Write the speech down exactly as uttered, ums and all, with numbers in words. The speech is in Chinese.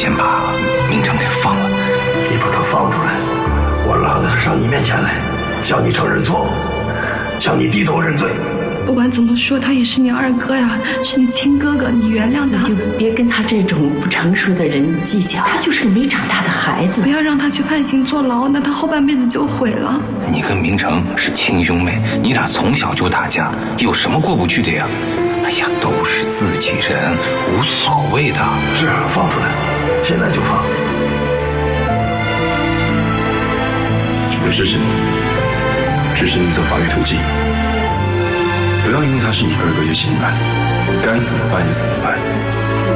先把明成给放了。 你把他放出来，我拉着他上你面前来，向你承认错误，向你低头认罪。 不管怎么说，他也是你二哥呀，是你亲哥哥，你原谅他。 就别跟他这种不成熟的人计较，他就是个没长大的孩子。 不要让他去判刑坐牢，那他后半辈子就毁了。 你跟明成是亲兄妹，你俩从小就打架，有什么过不去的呀？哎呀，都是自己人，无所谓的。 是啊，放出来，现在就放。 我支持你，支持你走法律途径。不要因为他是你二哥就心软，该怎么办就怎么办。